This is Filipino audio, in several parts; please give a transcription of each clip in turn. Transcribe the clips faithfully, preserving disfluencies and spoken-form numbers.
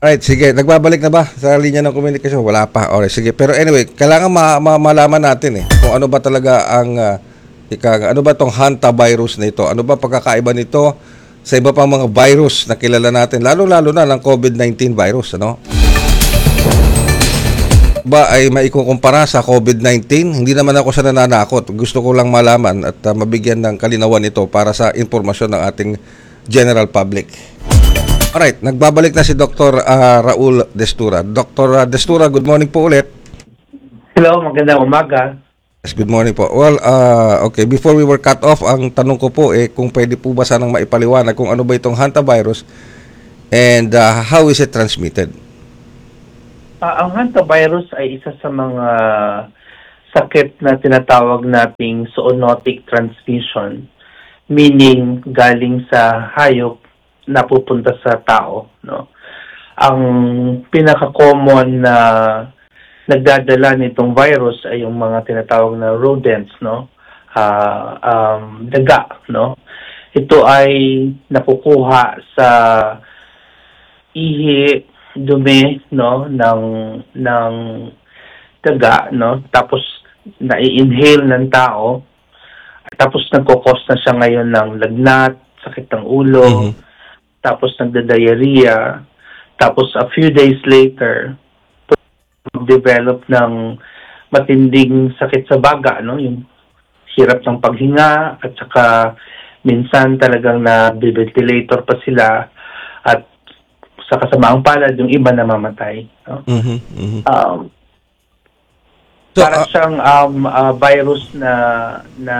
Alright, sige. Nagbabalik na ba sa linya ng komunikasyon? Wala pa. Alright, sige. Pero anyway, kailangan ma ma malaman natin eh kung ano ba talaga ang uh, ika, ano ba tong hantavirus na ito? Ano ba pagkakaiba nito sa iba pang mga virus na kilala natin, lalo-lalo na ng COVID nineteen virus, ano? Ba ay maikukumpara sa COVID nineteen? Hindi naman ako sa nananakot. Gusto ko lang malaman at uh, mabigyan ng kalinawan ito para sa impormasyon ng ating general public. Alright, nagbabalik na si Doctor Uh, Raul Destura. Doctor Uh, Destura, good morning po ulit. Hello, magandang umaga. Yes, good morning po. Well, uh, okay, before we were cut off, ang tanong ko po eh kung pwede po ba sanang maipaliwanag kung ano ba itong hantavirus and uh, how is it transmitted? Uh, ang hantavirus ay isa sa mga sakit na tinatawag nating zoonotic transmission, meaning galing sa hayop napupunta sa tao, no? Ang pinaka-common na nagdadala nitong virus ay yung mga tinatawag na rodents, no? Uh, um, daga, no? Ito ay nakukuha sa ihi, dumi, no, ng ng daga, no? Tapos na-inhale ng tao. Tapos nagko-cause na siya ngayon ng lagnat, sakit ng ulo. Mm-hmm. Tapos nagda-diarrhea, tapos a few days later, develop ng matinding sakit sa baga, no? Yung hirap ng paghinga, at saka minsan talagang na-ventilator pa sila, at sa kasamaang palad, yung iba namamatay. No? Mm-hmm, mm-hmm. Um, so, parang uh, siyang um, uh, virus na na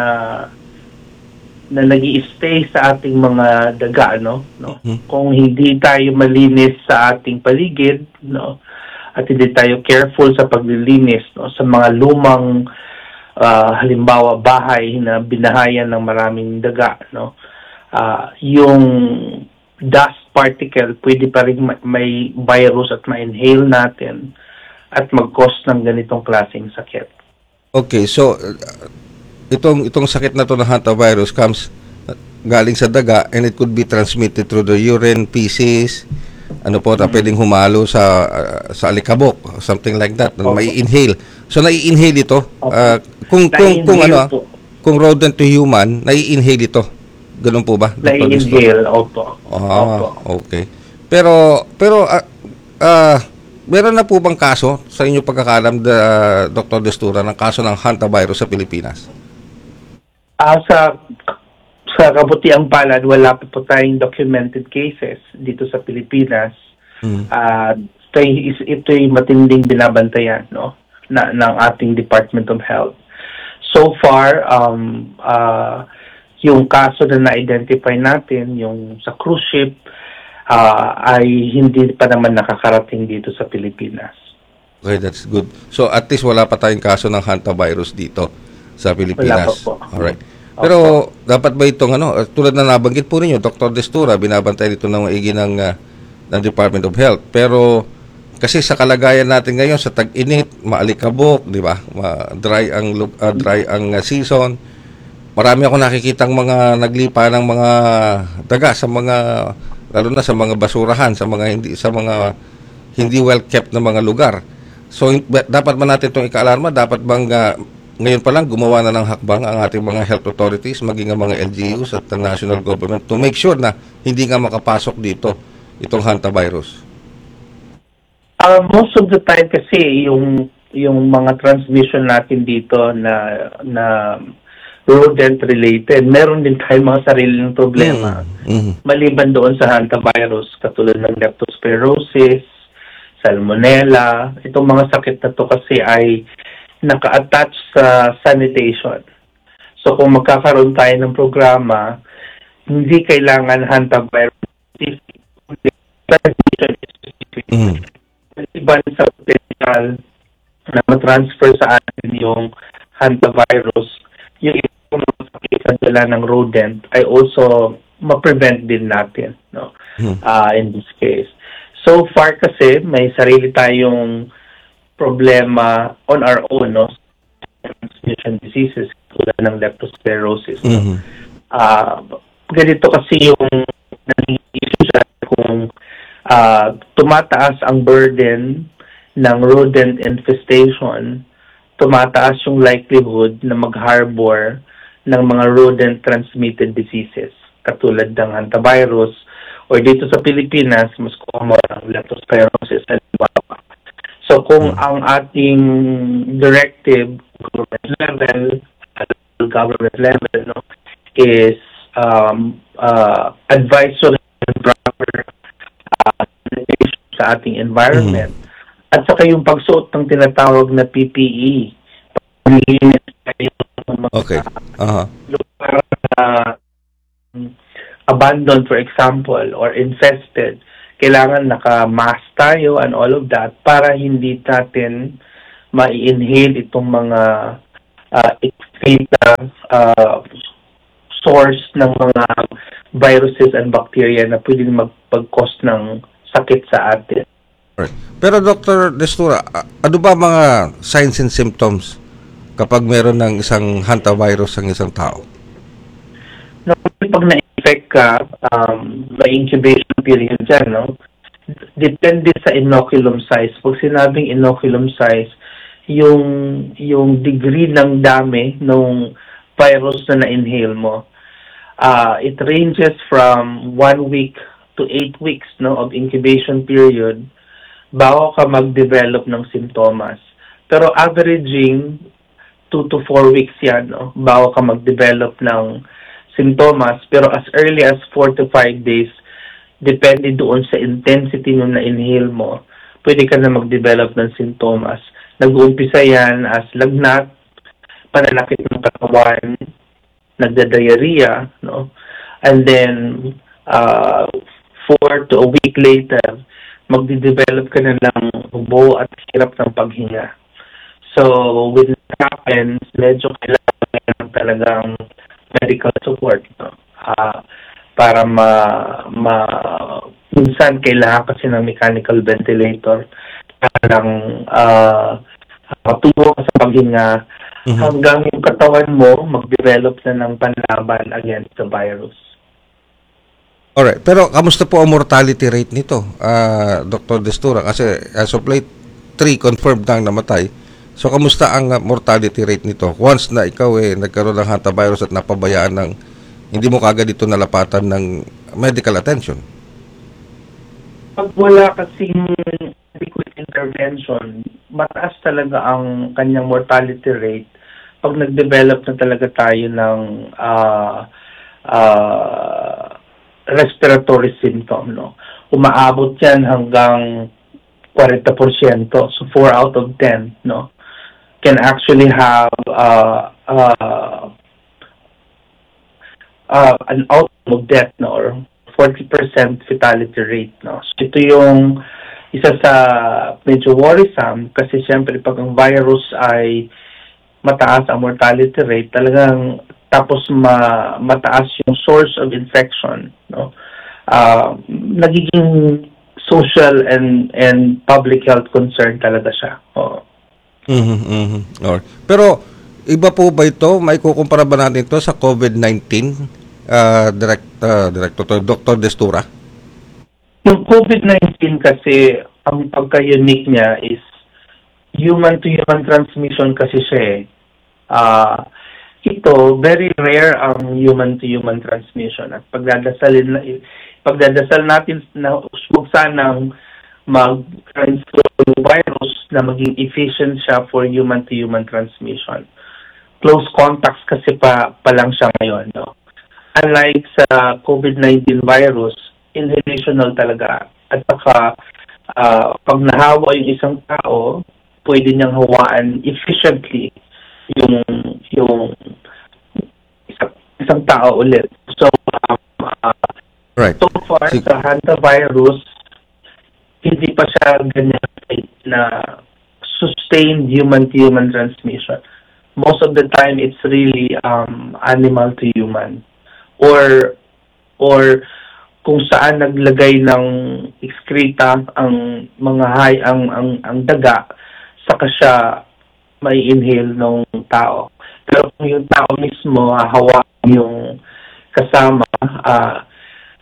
na nag-i-stay sa ating mga daga, no? no? Mm-hmm. Kung hindi tayo malinis sa ating paligid, no? At hindi tayo careful sa paglilinis, no? Sa mga lumang, uh, halimbawa, bahay na binahayan ng maraming daga, no? Uh, yung dust particle, pwede pa rin may virus at ma-inhale natin at mag-cause ng ganitong klaseng sakit. Okay, so uh, itong itong sakit na to ng hantavirus comes uh, galing sa daga and it could be transmitted through the urine, feces, ano po, mm-hmm. pwedeng humalo sa uh, sa alikabok, something like that. Okay. May inhale. So nai-inhale ito. Okay. Uh, kung kung kung ano, po. Kung rodent to human, nai-inhale ito. Ganun po ba? Nai-inhale, opo. Ah, okay. Pero pero uh, uh, meron na po bang kaso sa inyong pagkakalam, uh, Doctor Destura, ng kaso ng hantavirus sa Pilipinas? Uh, sa sa kabutiang palad, wala pa po tayong documented cases dito sa Pilipinas. Mm. Uh, ito'y, ito'y matinding binabantayan, no, na, ng ating Department of Health. So far, um, uh, yung kaso na na-identify natin, yung sa cruise ship, uh, ay hindi pa naman nakakarating dito sa Pilipinas. Okay, that's good. So at least wala pa tayong kaso ng hantavirus dito sa Pilipinas. Wala pa po. Alright. Pero okay. Dapat ba itong ano, tulad na nabanggit po ninyo, Doctor Destura, binabantay dito ng maigi ng, uh, ng Department of Health. Pero kasi sa kalagayan natin ngayon, sa tag-init, maalikabok, di ba? Ma-dry ang, uh, dry ang uh, season. Marami ako nakikitang mga naglipa ng mga daga sa mga, lalo na sa mga basurahan, sa mga hindi sa mga hindi well kept na mga lugar. So dapat ba natin itong ika-alarma? Dapat bang uh, ngayon pa lang gumawa na ng hakbang ang ating mga health authorities, maging ang mga L G Us at ang national government to make sure na hindi nga makapasok dito itong hantavirus? Uh, most of the time kasi yung yung mga transmission natin dito na na rodent related, meron din tayong mga sariling problema. Mm-hmm. Maliban doon sa hantavirus, katulad ng leptospirosis, salmonella, itong mga sakit na to kasi ay naka-attach sa sanitation. So kung magkakaroon tayo ng programa, hindi kailangan hantavirus specific. Mm. Iba sa potential na matransfer sa atin yung hantavirus, yung ibang sakit na dala ng rodent ay also ma-prevent din natin, no? Mm. Uh, in this case. So far kasi may sarili tayong problema on our own, no? Transmission diseases tulad ng leptospirosis. Mm-hmm. Uh, ganito kasi yung naging issue siya kung ah, tumataas ang burden ng rodent infestation, tumataas yung likelihood na mag-harbor ng mga rodent-transmitted diseases katulad ng hantavirus or dito sa Pilipinas, mas common ang leptospirosis at Zika. So kung ang ating directive government level, government level, no, is um, uh, advisory and proper uh, sa ating environment, at saka yung pagsuot ng tinatawag na P P E, paglinis kayo ng mga Okay. Aha. lugar na abandoned, for example, or infested, kailangan naka-mask tayo and all of that para hindi natin ma-inhale itong mga uh, excreta, uh, source ng mga viruses and bacteria na pwedeng magpag-cause ng sakit sa atin. Alright. Pero Doctor Destura, a- ano ba mga signs and symptoms kapag meron ng isang hantavirus ang isang tao? Normally, pag na-infect ka, um, may incubation period dyan, no? Depende sa inoculum size. Pag sinabing inoculum size, yung, yung degree ng dami ng virus na na-inhale mo. Uh, it ranges from one week to eight weeks, no, of incubation period bago ka mag-develop ng simptomas. Pero averaging two to four weeks yan, no, bago ka mag-develop ng simptomas. Pero as early as four to five days, depende doon sa intensity nung na-inhale mo, pwede ka na mag-develop ng simptomas. Nag-uumpisa yan as lagnat, pananakit ng katawan, nagda-diarrhea, no? And then, uh, four to a week later, magde-develop ka na ng ubo at hirap ng paghinga. So, when that happens, medyo kailangan ng talagang medical support, no? Uh, para ma, ma, minsan kailangan kasi ng mechanical ventilator para lang uh, matulong ka sa paghinga hanggang yung katawan mo mag-develop na ng panlaban against the virus. Alright, pero kamusta po ang mortality rate nito, ah, Doctor Destura? Kasi as of late, three confirmed na ang namatay. So, kamusta ang ah, mortality rate nito? Once na ikaw eh, nagkaroon ng hantavirus at napabayaan ng, hindi mo kagad ito nalapatan ng medical attention. Pag wala kasing adequate intervention, mataas talaga ang kanyang mortality rate pag nag-develop na talaga tayo ng uh, uh, respiratory symptom, no? Umaabot yan hanggang forty percent. So four out of ten, no, can actually have uh, uh, uh, an outcome of death, no, or forty percent fatality rate, no. So ito yung isa sa medyo worrisome kasi siyempre pag ang virus ay mataas ang mortality rate, talagang tapos ma, mataas yung source of infection, no, uh, nagiging social and and public health concern talaga siya. Oo. Mhm, mhm. Alright. Pero iba po ba ito? May kukumpara ba natin ito sa COVID nineteen? Uh, direct, uh, Director Doctor Destura? Yung COVID nineteen kasi, ang pagka-unique niya is human-to-human transmission kasi siya eh. Uh, ito, very rare ang human-to-human transmission. At pagdadasalin na, pagdadasal natin na huwag sanang mag-transfer yung virus na maging efficient siya for human-to-human transmission. Close contacts kasi pa, pa lang siya ngayon, no? Unlike sa COVID nineteen virus, inhalational talaga. At saka, uh, pag nahawa yung isang tao, pwede niyang hawaan efficiently yung yung isang, isang tao ulit. So, um, uh, Right. so far, Sig- sa hantavirus, hindi pa siya ganyan na sustained human-to-human transmission. Most of the time, it's really um, animal to human. Or or kung saan naglagay ng excreta ang mga hay ang ang ang daga, saka siya may inhale ng tao. Pero kung yung tao mismo hahawakan yung kasama, uh,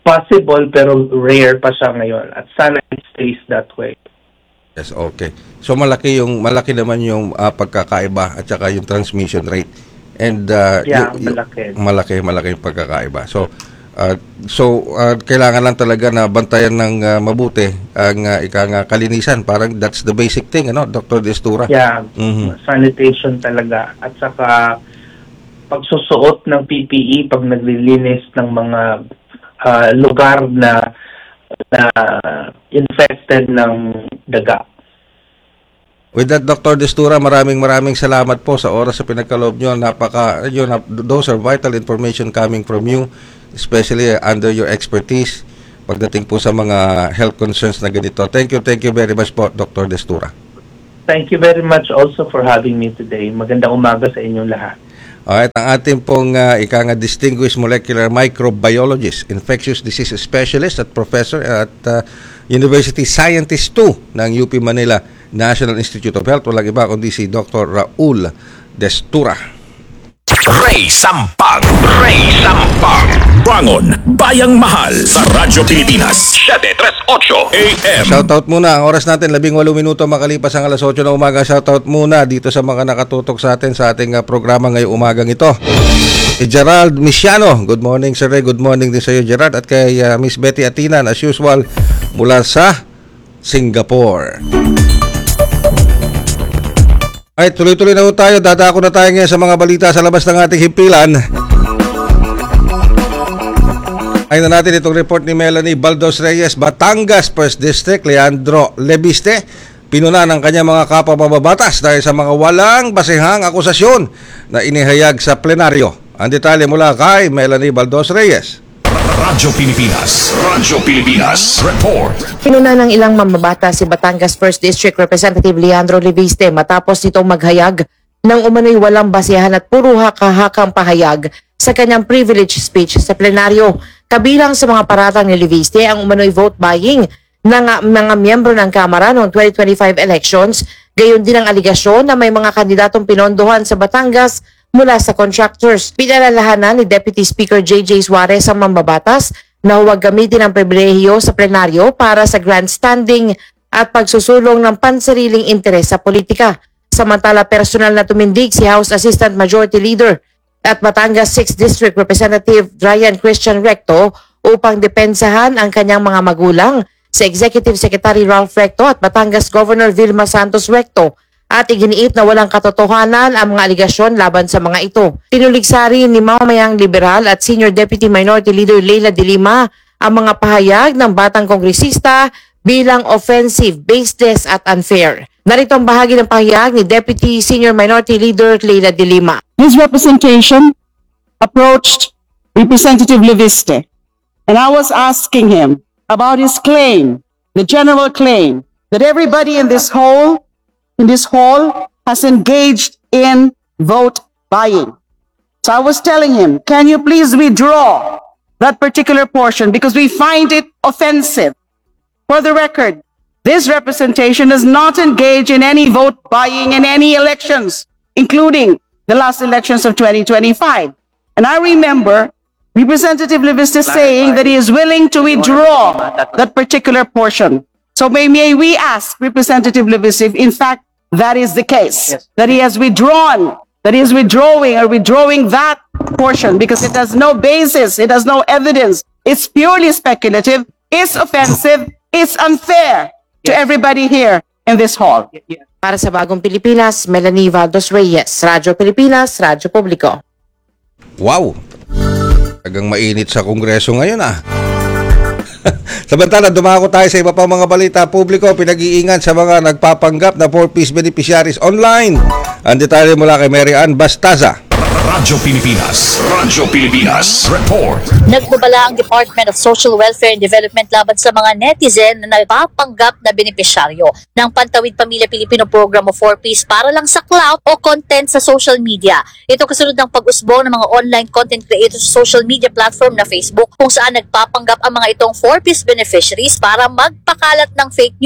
possible pero rare pa siya ngayon at sana it stays that way. Yes, okay. So malaki yung malaki naman yung uh, pagkakaiba at saka yung transmission rate. And uh, Yeah, y- y- malaki. malaki malaki yung pagkakaiba. So uh, so uh, kailangan lang talaga na bantayan ng uh, mabuti ang uh, ika nga kalinisan. Parang that's the basic thing, ano, Doctor Destura? Yeah, Mhm. sanitation talaga at saka pagsusuot ng P P E pag naglilinis ng mga ah, lugar na na infested ng daga. With that, Doctor Destura, maraming maraming salamat po sa oras sa pinagkaloob nyo. Napaka, yun, those are vital information coming from you, especially under your expertise pagdating po sa mga health concerns na ganito. Thank you, thank you very much po, Doctor Destura. Thank you very much also for having me today. Magandang umaga sa inyong lahat. Alright, ang ating pong uh, ika nga distinguished molecular microbiologist, infectious disease specialist at professor at uh, University Scientist two ng U P Manila National Institute of Health. Walang iba kundi si Doctor Raul Destura. Ray Sampag! Ray Sampag! Bangon! Bayang Mahal! Sa Radyo Pilipinas! seven thirty-eight A M! Shoutout muna. Ang oras natin, labing walong minuto makalipas ang alas otso ng umaga. Shoutout muna dito sa mga nakatutok sa atin sa ating uh, programa ngayong umagang ito. Si Gerald Misiano. Good morning, Sir Ray. Good morning din sa iyo, Gerald. At kay uh, Miss Betty Atinan, as usual, mula sa Singapore. Ay, tuloy-tuloy na po tayo. Dadako na tayo ngayon sa mga balita sa labas ng ating himpilan. Ay na natin itong report ni Melanie Baldos Reyes, Batangas first District, Leandro Lebiste, pinuna ng kanyang mga kapwa mababatas dahil sa mga walang basehang akusasyon na inihayag sa plenaryo. Ang detalye mula kay Melanie Baldos Reyes. Radyo Pilipinas! Radyo Pilipinas! Report! Pinuna ng ilang mamabata si Batangas first District Representative Leandro Lebiste matapos nitong maghayag ng umano'y walang basihan at puro haka-hakang pahayag sa kanyang privilege speech sa plenaryo. Kabilang sa mga paratang ni Lebiste ang umano'y vote buying ng mga miyembro ng Kamara noong twenty twenty-five elections, gayon din ang aligasyon na may mga kandidatong pinondohan sa Batangas mula sa contractors. Pinalalahanan ni Deputy Speaker J J Suarez ang mambabatas na huwag gamitin ang pribilehiyo sa plenaryo para sa grandstanding at pagsusulong ng pansariling interes sa politika. Samantala, personal na tumindig si House Assistant Majority Leader at Batangas sixth District Representative Ryan Christian Recto upang depensahan ang kanyang mga magulang sa Executive Secretary Ralph Recto at Batangas Governor Vilma Santos Recto at iginiit na walang katotohanan ang mga aligasyon laban sa mga ito. Tinuligsari ni mamamayang liberal at Senior Deputy Minority Leader Leila de Lima ang mga pahayag ng batang kongresista bilang offensive, baseless at unfair. Narito ang bahagi ng pahayag ni Deputy Senior Minority Leader Leila de Lima. His representation approached Representative Leviste, and I was asking him about his claim, the general claim, that everybody in this hall, in this hall has engaged in vote buying. So I was telling him, can you please withdraw that particular portion because we find it offensive. For the record, this representation does not engage in any vote buying in any elections, including the last elections of twenty twenty-five. And I remember Representative Leviste saying that he is willing to withdraw that particular portion. So may, may we ask Representative Leviste if in fact that is the case, Yes. that he has withdrawn, that he is withdrawing or withdrawing that portion because it has no basis, it has no evidence, it's purely speculative, it's offensive, it's unfair to everybody here in this hall. Para sa Bagong Pilipinas, Melanie Baldos Reyes, Radyo Pilipinas, Radyo Publiko. Wow! Tagang mainit sa Kongreso ngayon ah. Samantala, dumako tayo sa iba pang mga balita publiko, pinag-iingan sa mga nagpapanggap na four-piece beneficiaries online. Ang detalye mula kay Mary Ann Bastaza. Radyo Pilipinas! Radyo Pilipinas! Report! Nagbabala ang Department of Social Welfare and Development laban sa mga netizen na nagpapanggap na benepisyaryo ng Pantawid Pamilya Pilipino Program o four-piece para lang sa clout o content sa social media. Ito kasunod ng pag-usbong ng mga online content creators sa social media platform na Facebook kung saan nagpapanggap ang mga itong four-piece beneficiaries para magpakalat ng fake news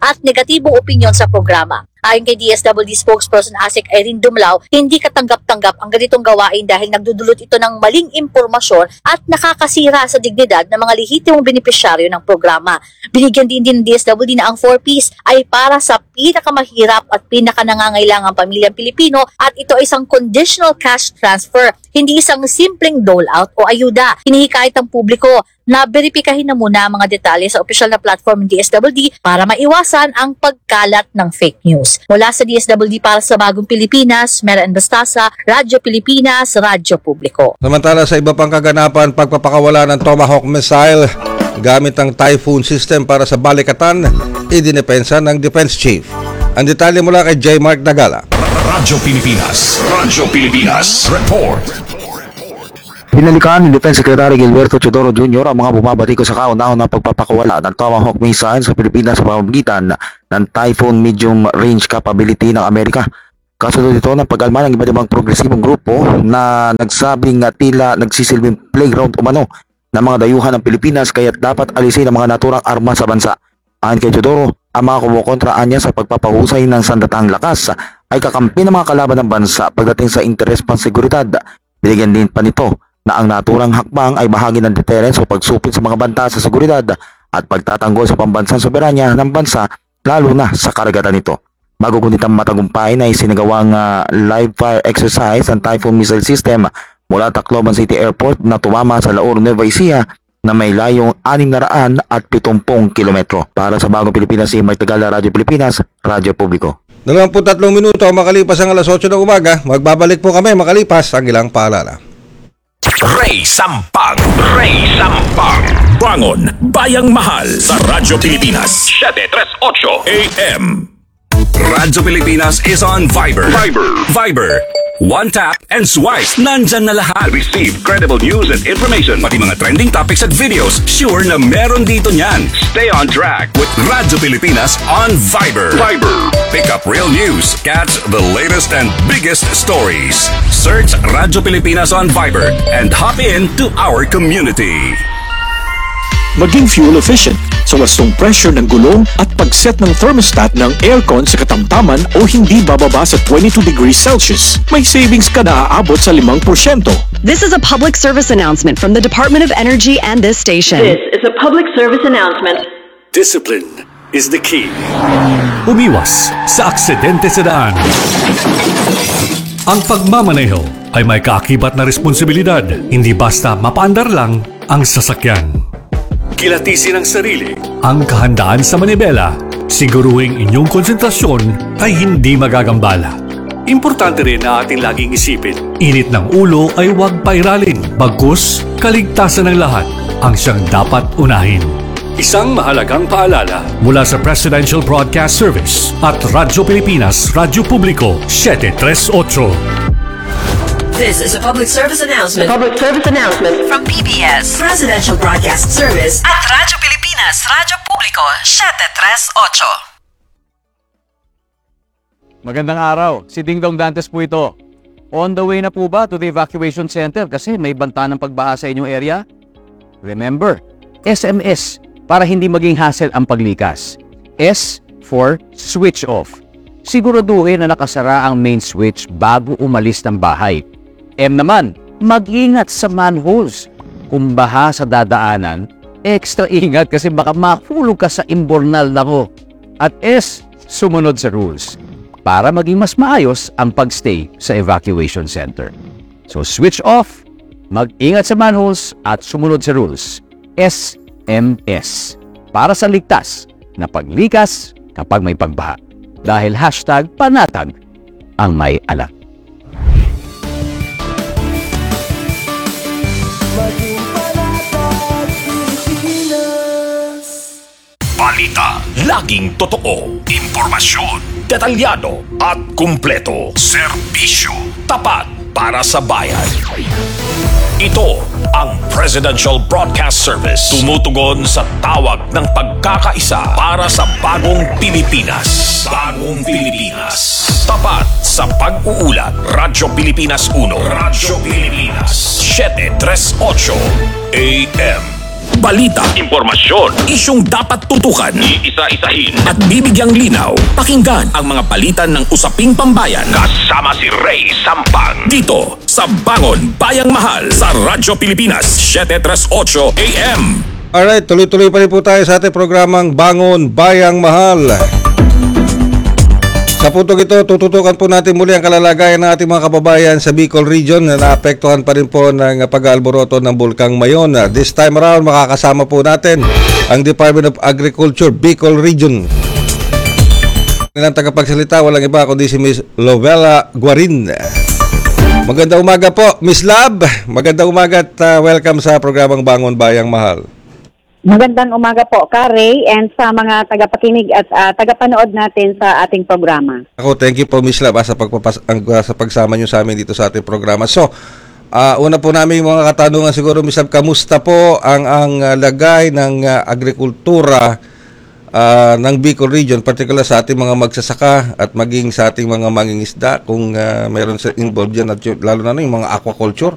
at negatibong opinyon sa programa. Ayon kay D S W D spokesperson Asik Irene Dumlao, hindi katanggap-tanggap ang ganitong gawain dahil nagdudulot ito ng maling impormasyon at nakakasira sa dignidad ng mga lehitimong benepisyaryo ng programa. Binigyan din din ng D S W D na ang four Ps ay para sa pinakamahirap at pinakanangangailangang pamilyang Pilipino at ito ay isang conditional cash transfer, hindi isang simpleng dole-out o ayuda. Hinihikayat ang publiko na beripikahin na muna ang mga detalye sa opisyal na platform ng D S W D para maiwasan ang pagkalat ng fake news. Mula sa D S W D para sa Bagong Pilipinas, Mera Embastasa, Radyo Pilipinas, Radyo Publiko. Samantala sa iba pang kaganapan, pagpapakawala ng Tomahawk missile gamit ang Typhoon system para sa balikatan, idinepensa ng Defense Chief. Ang detalye mula kay J. Mark Dagala. Radyo Pilipinas. Radyo Pilipinas. Report. Binalikan ni Defense Secretary Gilberto Teodoro Junior ang mga bumabatiko sa kauna-una ng pagpapakawala ng Tomahawk missile sa Pilipinas sa pamamagitan ng Typhoon Medium Range Capability ng Amerika. Kasunod ito ng pag-alma ng iba't ibang progresibong grupo na nagsabing nga tila nagsisilbing playground umano ng mga dayuhan ng Pilipinas kaya't dapat alisin ang mga naturang armas sa bansa. Ayon kay Teodoro, ang mga kumukontraan niya sa pagpapahusay ng sandatahang lakas ay kakampi ng mga kalaban ng bansa pagdating sa interes panseguridad. Binigyan din pa nito na ang naturang hakbang ay bahagi ng deterrence o pagsupit sa mga banta sa seguridad at pagtatanggol sa pambansang soberanya ng bansa lalo na sa karagatan nito. Magugunit ang matagumpay na isinagawang uh, live fire exercise ng Typhoon Missile System mula Tacloban City Airport na tumama sa Laur, Nueva Ecija na may layong anim na raan at pitongpong kilometro. Para sa Bagong Pilipinas, si Mike Tagala, Radyo Pilipinas, Radyo Publiko. dalawampu't tatlong minuto makalipas ang alas otso ng umaga, magbabalik po kami makalipas ang ilang paalala. Ray Sampag. Ray Sampag. Bangon, Bayang Mahal sa Radyo Pilipinas. seven three eight A M. Radyo Pilipinas is on Viber. Viber. Viber. One tap and swipe. Nandyan na lahat. Receive credible news and information. Pati mga trending topics at videos. Sure na meron dito niyan. Stay on track with Radyo Pilipinas on Viber. Viber. Pick up real news. Catch the latest and biggest stories. Search Radyo Pilipinas on Viber and hop in to our community. Maging fuel efficient sa wastong pressure ng gulong at pag-set ng thermostat ng aircon sa katamtaman o hindi bababa sa twenty-two degrees Celsius. May savings ka na aabot sa five percent. This is a public service announcement from the Department of Energy and this station. This is a public service announcement. Discipline is the key. Umiwas sa aksidente sa daan. Ang pagmamaneho ay may kaakibat na responsibilidad, hindi basta mapaandar lang ang sasakyan. Kilatisin ang sarili, ang kahandaan sa manibela, siguruhing inyong konsentrasyon ay hindi magagambala. Importante rin na ating laging isipin, init ng ulo ay huwag pairalin, bagkus kaligtasan ng lahat ang siyang dapat unahin. Isang mahalagang paalala mula sa Presidential Broadcast Service at Radyo Pilipinas, Radyo Publiko, seven three eight. This is a public service announcement. Public service announcement From P B S, Presidential Broadcast Service at Radyo Pilipinas, Radyo Publiko, seven three eight. Magandang araw, si Ding Dong Dantes po ito. On the way na po ba to the evacuation center kasi may banta ng pagbaha sa inyong area? Remember, S M S para hindi maging hassle ang paglikas. S for switch off. Siguraduhin na nakasara ang main switch bago umalis ng bahay. M naman, mag-ingat sa manholes. Kung baha sa dadaanan, extra ingat kasi baka mahulog ka sa imbornal na ko. At S, sumunod sa rules para maging mas maayos ang pagstay sa evacuation center. So switch off, mag-ingat sa manholes at sumunod sa rules. S M S para sa ligtas na paglikas kapag may pagbaha. Dahil hashtag panatag ang may alam. Balita, laging totoo, impormasyon, detalyado at kumpleto. Serbisyo, tapat para sa bayan. Ito ang Presidential Broadcast Service. Tumutugon sa tawag ng pagkakaisa para sa bagong Pilipinas. Bagong Pilipinas. Tapat sa pag-uulat. Radyo Pilipinas one. Radyo Pilipinas. seven three eight A M. balita, impormasyon, isyung dapat tutukan, iisa-isahin at bibigyang linaw. Pakinggan ang mga palitan ng usaping pambayan. Kasama si Ray Sampang dito sa Bangon Bayang Mahal sa Radyo Pilipinas seven thirty-eight A M. Alright, tuloy-tuloy pa rin po tayo sa ating programang Bangon Bayang Mahal. Sa puntong ito, tututukan po natin muli ang kalalagayan ng ating mga kababayan sa Bicol Region na naapektuhan pa rin po ng pag-aalboroto ng Bulkang Mayon. This time around, makakasama po natin ang Department of Agriculture Bicol Region. Nilang tagapagsalita, walang iba kundi si Miss Lovella Guarin. Magandang umaga po, Miss Lab. Magandang umaga at uh, welcome sa programang Bangon Bayang Mahal. Magandang umaga po, Kare, and sa mga tagapakinig at uh, tagapanood natin sa ating programa. Ako, thank you po, Miss Lab, sa, pagpapas- ang, uh, sa pagsama nyo sa amin dito sa ating programa. So, uh, una po namin yung mga katanungan siguro, Miss Lab, kamusta po ang, ang uh, lagay ng uh, agrikultura uh, ng Bicol Region, particular sa ating mga magsasaka at maging sa ating mga mangingisda, kung uh, mayroon sa involved dyan, at yun, lalo na yung mga aquaculture?